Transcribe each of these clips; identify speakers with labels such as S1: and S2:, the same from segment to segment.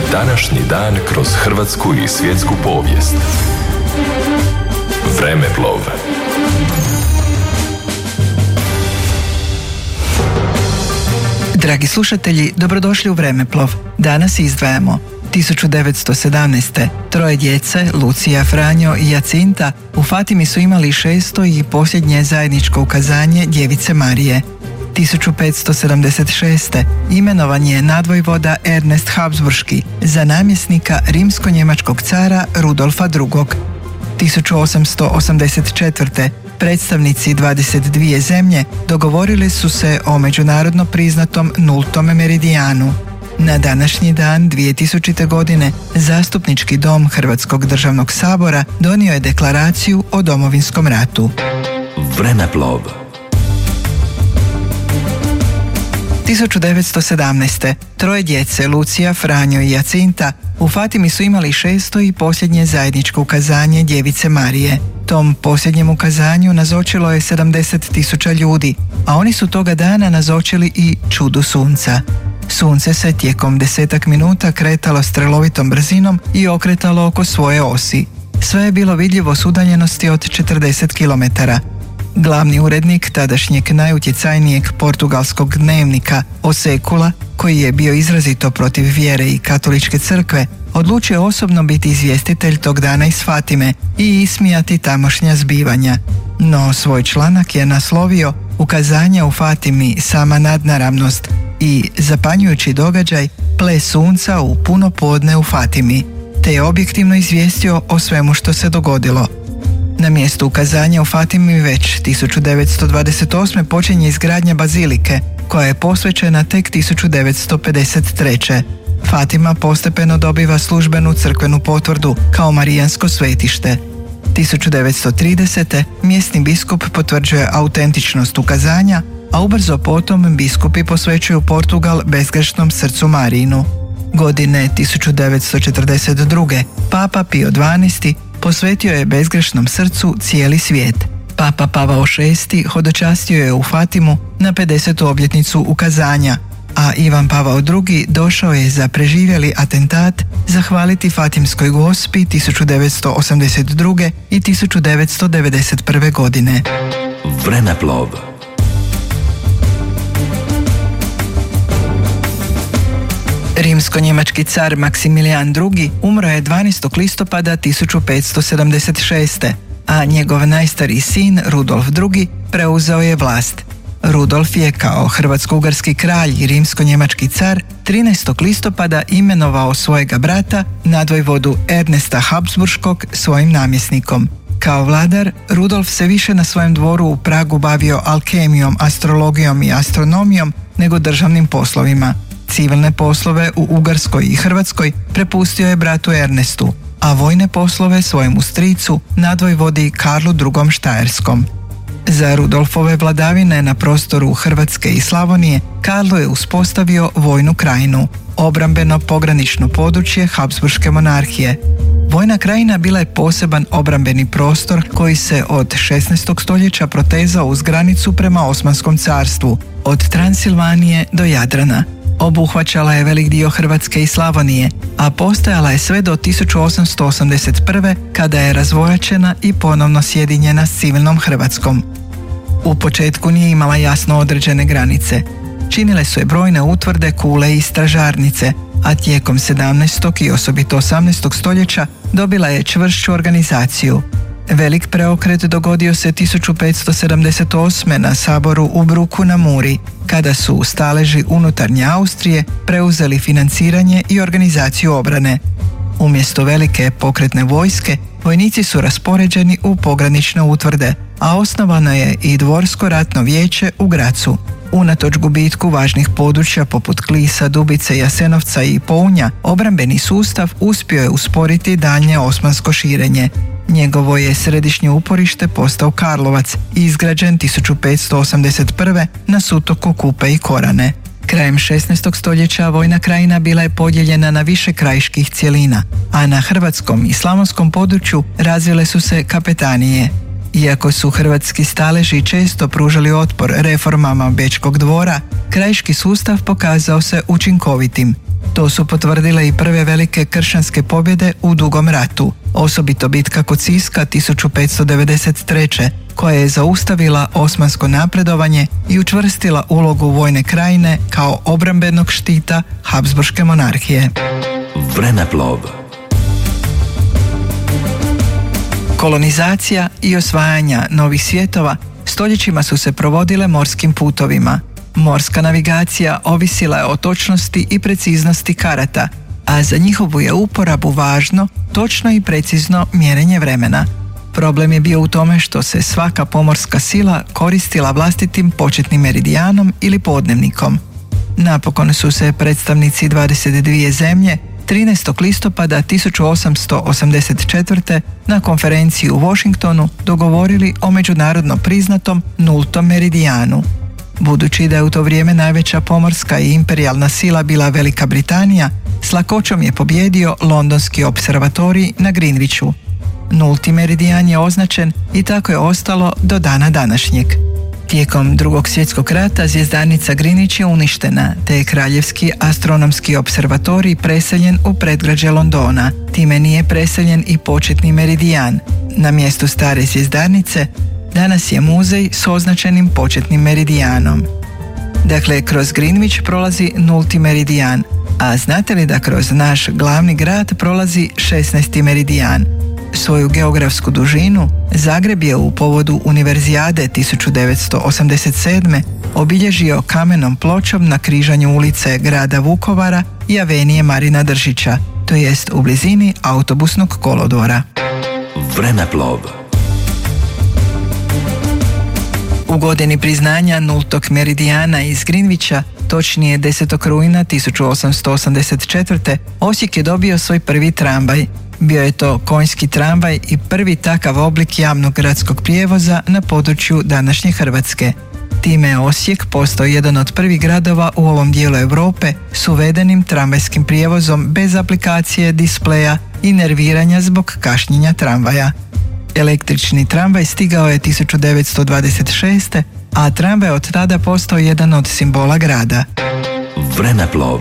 S1: Današnji dan kroz hrvatsku i svjetsku povijest. Vremeplov.
S2: Dragi slušatelji, dobrodošli u Vremeplov. Danas izdvajamo 1917. Troje djece, Lucija, Franjo i Jacinta, u Fatimi su imali 6. i posljednje zajedničko ukazanje Djevice Marije. 1576. imenovan je nadvojvoda Ernest Habsburški za namjesnika rimsko-njemačkog cara Rudolfa II. 1884. predstavnici 22 zemlje dogovorili su se o međunarodno priznatom nultom meridijanu. Na današnji dan 2000. godine Zastupnički dom Hrvatskog državnog sabora donio je deklaraciju o Domovinskom ratu.
S1: Vremeplov.
S2: 1917. troje djece, Lucija, Franjo i Jacinta, u Fatimi su imali 6. i posljednje zajedničko ukazanje Djevice Marije. Tom posljednjem ukazanju nazočilo je 70.000 ljudi, a oni su toga dana nazočili i čudu sunca. Sunce se tijekom 10 minuta kretalo strelovitom brzinom i okretalo oko svoje osi. Sve je bilo vidljivo s udaljenosti od 40 km. Glavni urednik tadašnjeg najutjecajnijeg portugalskog dnevnika O Sekula, koji je bio izrazito protiv vjere i katoličke crkve, odlučio osobno biti izvjestitelj tog dana iz Fatime i ismijati tamošnja zbivanja. No svoj članak je naslovio Ukazanja u Fatimi, sama nadnaravnost i zapanjujući događaj Ples sunca u puno podne u Fatimi, te je objektivno izvijestio o svemu što se dogodilo. Na mjestu ukazanja u Fatimi već 1928. počinje izgradnja bazilike, koja je posvećena tek 1953. Fatima postepeno dobiva službenu crkvenu potvrdu kao marijansko svetište. 1930. mjesni biskup potvrđuje autentičnost ukazanja, a ubrzo potom biskupi posvećuju Portugal bezgrešnom srcu Marijinu. Godine 1942. Papa Pio XII. posvetio je bezgrešnom srcu cijeli svijet. Papa Pavao VI. Hodočastio je u Fatimu na 50. obljetnicu ukazanja, a Ivan Pavao II. došao je za preživjeli atentat zahvaliti Fatimskoj Gospi 1982. i 1991. godine.
S1: Vremeplov.
S2: Rimsko-njemački car Maksimilijan II. umro je 12. listopada 1576. a njegov najstariji sin Rudolf II. preuzeo je vlast. Rudolf je kao hrvatsko-ugarski kralj i rimsko-njemački car 13. listopada imenovao svojega brata, nadvojvodu Ernesta Habsburškog, svojim namjesnikom. Kao vladar, Rudolf se više na svojem dvoru u Pragu bavio alkemijom, astrologijom i astronomijom nego državnim poslovima. Civilne poslove u Ugarskoj i Hrvatskoj prepustio je bratu Ernestu, a vojne poslove svojemu stricu, nadvojvodi Karlu II. Štajerskom. Za Rudolfove vladavine na prostoru Hrvatske i Slavonije Karlo je uspostavio vojnu krajinu, obrambeno pogranično područje Habsburške monarhije. Vojna krajina bila je poseban obrambeni prostor koji se od 16. stoljeća protezao uz granicu prema Osmanskom carstvu, od Transilvanije do Jadrana. Obuhvaćala je velik dio Hrvatske i Slavonije, a postojala je sve do 1881. kada je razvojačena i ponovno sjedinjena s civilnom Hrvatskom. U početku nije imala jasno određene granice. Činile su je brojne utvrde, kule i stražarnice, a tijekom 17. i osobito 18. stoljeća dobila je čvršću organizaciju. Velik preokret dogodio se 1578. na saboru u Bruku na Muri, kada su staleži unutarnje Austrije preuzeli financiranje i organizaciju obrane. Umjesto velike pokretne vojske, vojnici su raspoređeni u pogranične utvrde, a osnovano je i dvorsko ratno vijeće u Gracu. Unatoč gubitku važnih područja poput Klisa, Dubice, Jasenovca i Pounja, obrambeni sustav uspio je usporiti daljnje osmansko širenje. Njegovo je središnje uporište postao Karlovac, izgrađen 1581. na sutoku Kupe i Korane. Krajem 16. stoljeća vojna krajina bila je podijeljena na više krajiških cjelina, a na hrvatskom i slavonskom području razvile su se kapetanije. Iako su hrvatski staleži često pružali otpor reformama Bečkog dvora, krajiški sustav pokazao se učinkovitim. To su potvrdile i prve velike kršćanske pobjede u Dugom ratu, osobito bitka kod Siska 1593. koja je zaustavila osmansko napredovanje i učvrstila ulogu vojne krajine kao obrambenog štita Habsburške monarhije.
S1: Vremeplov.
S2: Kolonizacija i osvajanja novih svjetova stoljećima su se provodile morskim putovima. Morska navigacija ovisila je o točnosti i preciznosti karata, a za njihovu je uporabu važno točno i precizno mjerenje vremena. Problem je bio u tome što se svaka pomorska sila koristila vlastitim početnim meridijanom ili podnevnikom. Napokon su se predstavnici 22 zemlje 13. listopada 1884. na konferenciji u Washingtonu dogovorili o međunarodno priznatom nultom meridijanu. Budući da je u to vrijeme najveća pomorska i imperijalna sila bila Velika Britanija, s lakoćom je pobjedio Londonski observatorij na Greenwichu. Nulti meridijan je označen i tako je ostalo do dana današnjeg. Tijekom Drugog svjetskog rata zvjezdanica Greenwich je uništena, te je Kraljevski astronomski observatorij preseljen u predgrađe Londona. Time nije preseljen i početni meridijan. Na mjestu stare zvjezdanice danas je muzej s označenim početnim meridijanom. Dakle, kroz Greenwich prolazi nulti meridijan, a znate li da kroz naš glavni grad prolazi 16. meridijan? Svoju geografsku dužinu Zagreb je u povodu Univerzijade 1987. obilježio kamenom pločom na križanju ulice grada Vukovara i avenije Marina Držića, to jest u blizini autobusnog kolodvora.
S1: Vremeplov.
S2: U godini priznanja nultog meridijana iz Greenwicha, točnije 10. rujna 1884. Osijek je dobio svoj prvi tramvaj. Bio je to konjski tramvaj i prvi takav oblik javnog gradskog prijevoza na području današnje Hrvatske. Time je Osijek postao jedan od prvih gradova u ovom dijelu Europe s uvedenim tramvajskim prijevozom bez aplikacije, displeja i nerviranja zbog kašnjenja tramvaja. Električni tramvaj stigao je 1926. a tramvaj od tada postao jedan od simbola grada.
S1: Vremeplov.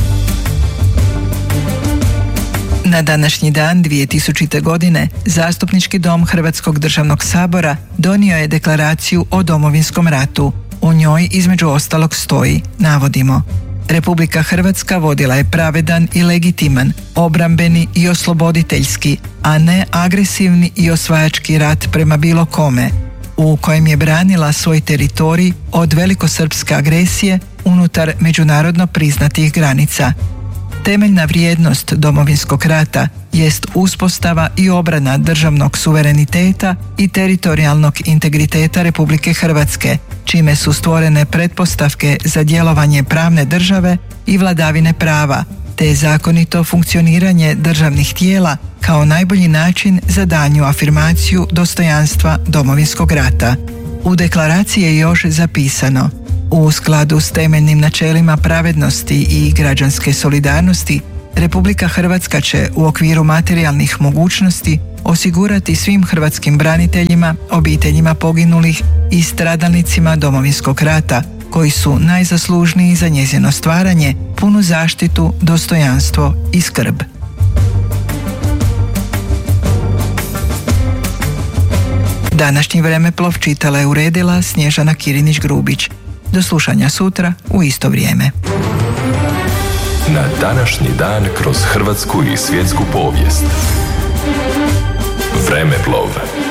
S2: Na današnji dan 2000. godine Zastupnički dom Hrvatskog državnog sabora donio je deklaraciju o Domovinskom ratu. U njoj između ostalog stoji, navodimo: Republika Hrvatska vodila je pravedan i legitiman, obrambeni i osloboditeljski, a ne agresivni i osvajački rat prema bilo kome, u kojem je branila svoj teritorij od velikosrpske agresije unutar međunarodno priznatih granica. Temeljna vrijednost Domovinskog rata jest uspostava i obrana državnog suvereniteta i teritorijalnog integriteta Republike Hrvatske, čime su stvorene pretpostavke za djelovanje pravne države i vladavine prava, te zakonito funkcioniranje državnih tijela kao najbolji način za daljnju afirmaciju dostojanstva Domovinskog rata. U deklaraciji je još zapisano: u skladu s temeljnim načelima pravednosti i građanske solidarnosti, Republika Hrvatska će u okviru materijalnih mogućnosti osigurati svim hrvatskim braniteljima, obiteljima poginulih i stradalnicima Domovinskog rata, koji su najzaslužniji za njezino stvaranje, punu zaštitu, dostojanstvo i skrb. Današnji Vremeplov čitala i uredila Snježana Kirinić-Grubić. Do slušanja sutra u isto vrijeme.
S1: Na današnji dan kroz hrvatsku i svjetsku povijest. Vremeplov.